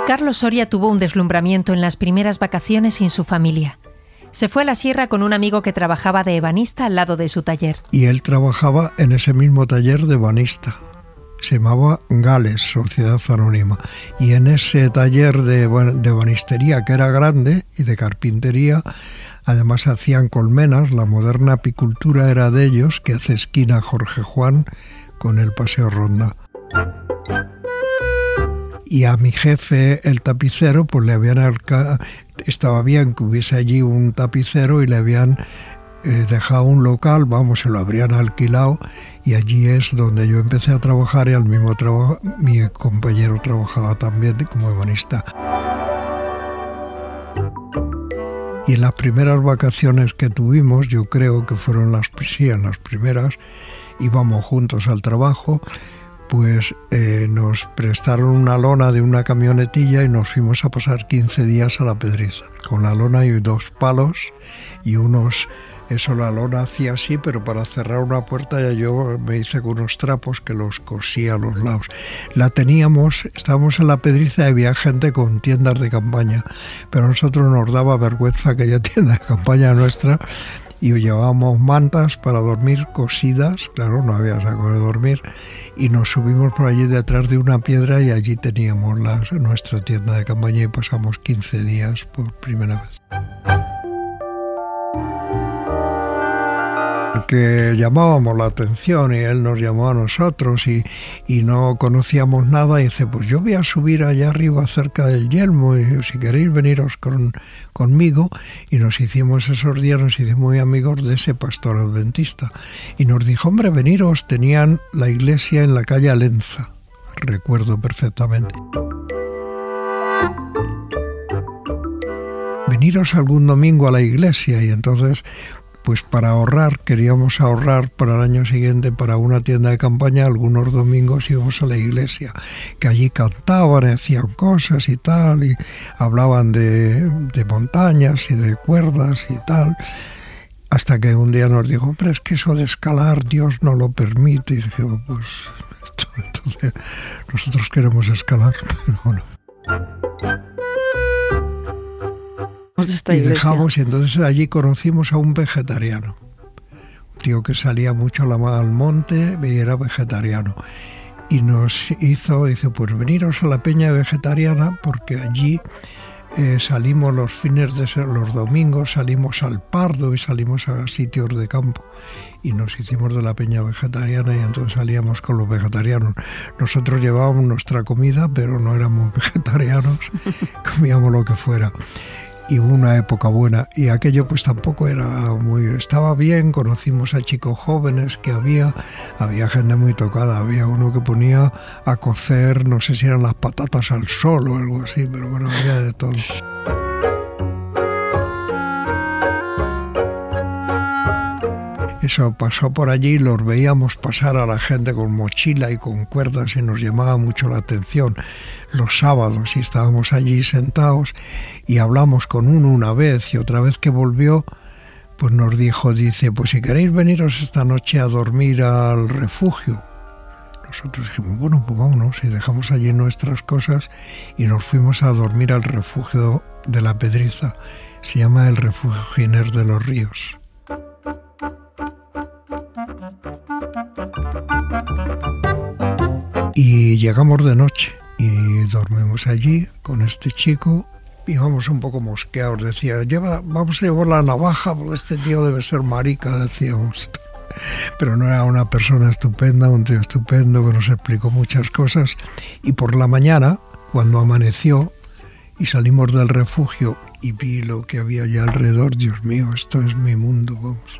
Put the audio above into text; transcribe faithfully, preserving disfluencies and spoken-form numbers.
Carlos Soria tuvo un deslumbramiento en las primeras vacaciones sin su familia. Se fue a la sierra con un amigo que trabajaba de ebanista al lado de su taller. Y él trabajaba en ese mismo taller de ebanista. Se llamaba Gales, Sociedad Anónima. Y en ese taller de, de ebanistería, que era grande, y de carpintería, además hacían colmenas. La moderna apicultura era de ellos, que hace esquina Jorge Juan con el Paseo Ronda. Y a mi jefe, el tapicero, pues le habían... Alca... Estaba bien que hubiese allí un tapicero y le habían eh, dejado un local, vamos, se lo habrían alquilado, y allí es donde yo empecé a trabajar, y al mismo trabajo mi compañero trabajaba también como ebanista. Y en las primeras vacaciones que tuvimos, yo creo que fueron las, sí, en las primeras, íbamos juntos al trabajo, pues eh, nos prestaron una lona de una camionetilla y nos fuimos a pasar quince días a La Pedriza. Con la lona y dos palos y unos... Eso la lona hacía así, pero para cerrar una puerta ya yo me hice con unos trapos que los cosía a los lados. La teníamos, estábamos en La Pedriza y había gente con tiendas de campaña, pero a nosotros nos daba vergüenza aquella tienda de campaña nuestra, y llevábamos mantas para dormir cosidas, claro, no había saco de dormir, y nos subimos por allí detrás de una piedra y allí teníamos la, nuestra tienda de campaña y pasamos quince días por primera vez. Que llamábamos la atención y él nos llamó a nosotros y, y no conocíamos nada, y dice, pues yo voy a subir allá arriba cerca del Yelmo y si queréis veniros con, conmigo, y nos hicimos esos días, nos hicimos muy amigos de ese pastor adventista y nos dijo, hombre, veniros, tenían la iglesia en la calle Alenza, recuerdo perfectamente. Veniros algún domingo a la iglesia, y entonces... Pues para ahorrar, queríamos ahorrar para el año siguiente para una tienda de campaña. Algunos domingos íbamos a la iglesia, que allí cantaban, hacían cosas y tal, y hablaban de, de montañas y de cuerdas y tal, hasta que un día nos dijo, hombre, es que eso de escalar Dios no lo permite, y dijimos, pues esto, entonces nosotros queremos escalar, pero bueno. Esta y iglesia. Dejamos, y entonces allí conocimos a un vegetariano, un tío que salía mucho al monte y era vegetariano, y nos hizo, dice, pues veniros a la peña vegetariana, porque allí eh, salimos los fines de los domingos, salimos al Pardo y salimos a sitios de campo, y nos hicimos de la peña vegetariana, y entonces salíamos con los vegetarianos. Nosotros llevábamos nuestra comida, pero no éramos vegetarianos, comíamos lo que fuera. Y hubo una época buena, y aquello pues tampoco era muy... Estaba bien, conocimos a chicos jóvenes que había, había gente muy tocada, había uno que ponía a cocer, no sé si eran las patatas al sol o algo así, pero bueno, había de todo. Eso pasó por allí, los veíamos pasar a la gente con mochila y con cuerdas y nos llamaba mucho la atención los sábados, y estábamos allí sentados y hablamos con uno una vez, y otra vez que volvió pues nos dijo, dice, pues si queréis veniros esta noche a dormir al refugio. Nosotros dijimos, bueno, pues vámonos, y dejamos allí nuestras cosas y nos fuimos a dormir al refugio de La Pedriza. Se llama el Refugio Giner de los Ríos. Y llegamos de noche y dormimos allí con este chico. Íbamos un poco mosqueados, decía, lleva, vamos a llevar la navaja porque este tío debe ser marica, decíamos. Pero no, era una persona estupenda, un tío estupendo que nos explicó muchas cosas. Y por la mañana, cuando amaneció y salimos del refugio y vi lo que había allá alrededor, Dios mío, esto es mi mundo, vamos.